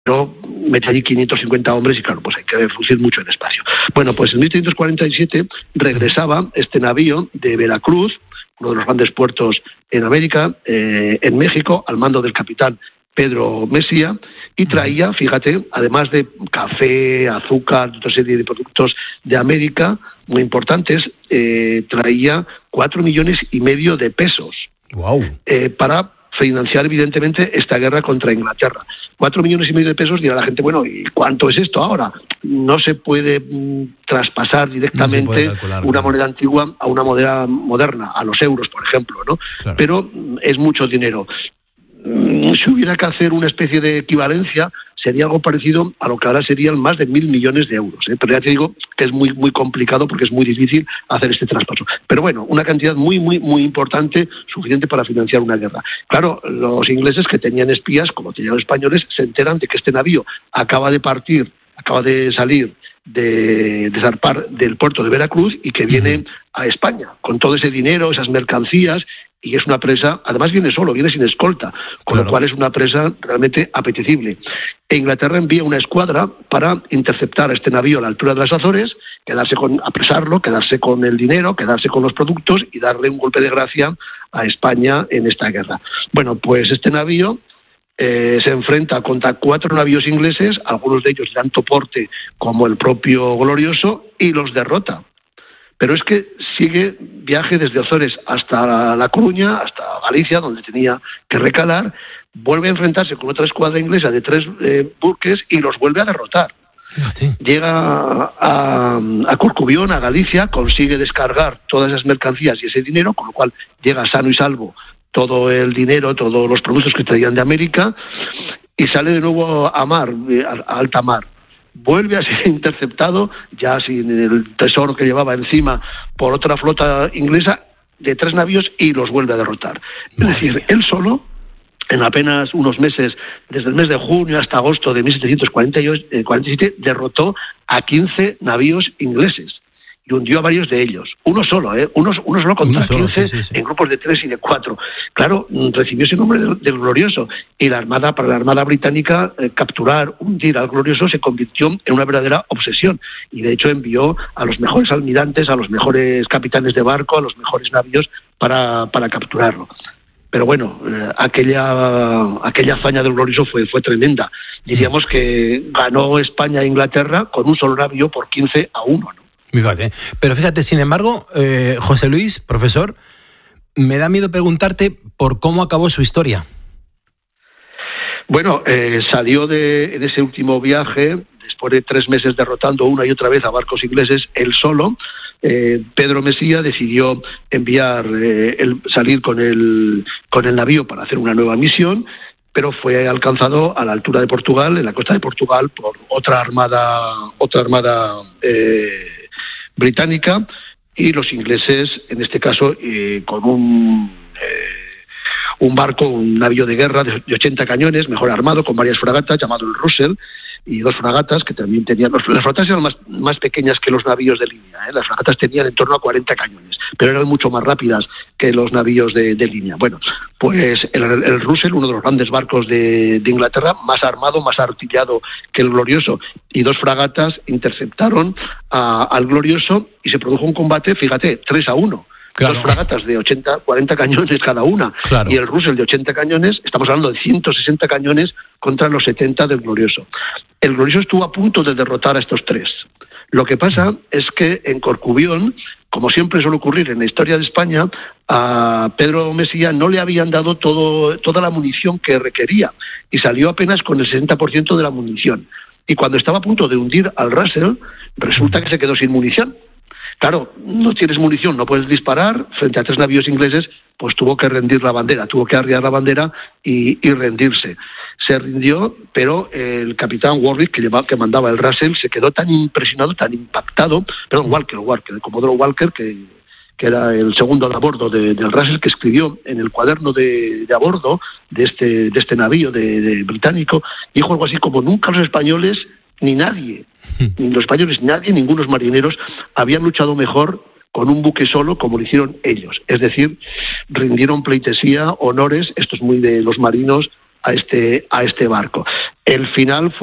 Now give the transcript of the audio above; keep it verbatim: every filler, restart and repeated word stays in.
pero mete allí quinientos cincuenta hombres y claro, pues hay que reducir mucho el espacio. Bueno, pues en mil setecientos cuarenta y siete regresaba este navío de Veracruz, uno de los grandes puertos en América, eh, en México, al mando del capitán Pedro Mesía, y traía, fíjate, además de café, azúcar, otra serie de productos de América muy importantes, eh, traía cuatro millones y medio de pesos. Wow. Eh, para financiar evidentemente esta guerra contra Inglaterra. Cuatro millones y medio de pesos, dirá la gente, bueno, ¿y cuánto es esto ahora? No se puede mm, traspasar directamente no puede calcular, una claro. moneda antigua a una moneda moderna, a los euros, por ejemplo, ¿no? Claro. Pero mm, es mucho dinero. Mm, si hubiera que hacer una especie de equivalencia, sería algo parecido a lo que ahora serían más de mil millones de euros, ¿eh? Pero ya te digo que es muy muy complicado porque es muy difícil hacer este traspaso. Pero bueno, una cantidad muy muy muy importante, suficiente para financiar una guerra. Claro, los ingleses, que tenían espías, como tenían los españoles, se enteran de que este navío acaba de partir, acaba de salir de, de zarpar del puerto de Veracruz y que viene uh-huh. a España con todo ese dinero, esas mercancías. Y es una presa, además viene solo, viene sin escolta, con claro. lo cual es una presa realmente apetecible. E Inglaterra envía una escuadra para interceptar a este navío a la altura de las Azores, quedarse con, apresarlo, quedarse con el dinero, quedarse con los productos y darle un golpe de gracia a España en esta guerra. Bueno, pues este navío eh, se enfrenta contra cuatro navíos ingleses, algunos de ellos de tanto porte como el propio Glorioso, y los derrota. Pero es que sigue viaje desde Azores hasta La Coruña, hasta Galicia, donde tenía que recalar, vuelve a enfrentarse con otra escuadra inglesa de tres eh, buques y los vuelve a derrotar. Sí. Llega a, a Corcubión, a Galicia, consigue descargar todas esas mercancías y ese dinero, con lo cual llega sano y salvo todo el dinero, todos los productos que traían de América, y sale de nuevo a mar, a alta mar. Vuelve a ser interceptado, ya sin el tesoro que llevaba encima, por otra flota inglesa de tres navíos y los vuelve a derrotar. Es decir, él solo, en apenas unos meses, desde el mes de junio hasta agosto de mil setecientos cuarenta y siete, derrotó a quince navíos ingleses y hundió a varios de ellos. Uno solo, ¿eh? Uno, uno solo contra uno solo, quince, sí, sí, sí. En grupos de tres y de cuatro. Claro, recibió ese nombre del, del Glorioso. Y la armada, para la Armada Británica, eh, capturar, hundir al Glorioso se convirtió en una verdadera obsesión. Y de hecho envió a los mejores almirantes, a los mejores capitanes de barco, a los mejores navíos para, para capturarlo. Pero bueno, eh, aquella aquella hazaña del Glorioso fue, fue tremenda. Diríamos que ganó España e Inglaterra con un solo navío por quince a uno, ¿no? Fíjate. Pero fíjate, sin embargo, eh, José Luis, profesor, me da miedo preguntarte por cómo acabó su historia. Bueno, eh, salió de, de ese último viaje, después de tres meses derrotando una y otra vez a barcos ingleses, él solo. Eh, Pedro Mesía decidió enviar, eh, el, salir con el, con el navío para hacer una nueva misión, pero fue alcanzado a la altura de Portugal, en la costa de Portugal, por otra armada, otra armada eh, británica, y los ingleses, en este caso, eh, con un eh, un barco, un navío de guerra de ochenta cañones, mejor armado, con varias fragatas, llamado el Russell, y dos fragatas que también tenían... Las fragatas eran más, más pequeñas que los navíos de línea, ¿eh? Las fragatas tenían en torno a cuarenta cañones, pero eran mucho más rápidas que los navíos de, de línea. Bueno, pues el, el Russell, uno de los grandes barcos de, de Inglaterra, más armado, más artillado que el Glorioso, y dos fragatas interceptaron a, al Glorioso y se produjo un combate, fíjate, tres a uno. Claro. Dos fragatas de ochenta, cuarenta cañones cada una, claro. Y el Russell de ochenta cañones, estamos hablando de ciento sesenta cañones contra los setenta del Glorioso. El Glorioso estuvo a punto de derrotar a estos tres. Lo que pasa es que en Corcubión, como siempre suele ocurrir en la historia de España, a Pedro Mesía no le habían dado todo, toda la munición que requería y salió apenas con el sesenta por ciento de la munición. Y cuando estaba a punto de hundir al Russell, resulta que se quedó sin munición. Claro, no tienes munición, no puedes disparar, frente a tres navíos ingleses, pues tuvo que rendir la bandera, tuvo que arriar la bandera y, y rendirse. Se rindió, pero el capitán Warwick, que, llevaba, que mandaba el Russell, se quedó tan impresionado, tan impactado, perdón, Walker, Walker, el comodoro Walker, que, que era el segundo de a bordo de, del Russell, que escribió en el cuaderno de, de a bordo de este, de este navío de, de británico, dijo algo así como: nunca los españoles, ni nadie, ni los españoles, nadie, ninguno de los marineros habían luchado mejor con un buque solo como lo hicieron ellos. Es decir, rindieron pleitesía, honores, esto es muy de los marinos, a este, a este barco. El final fue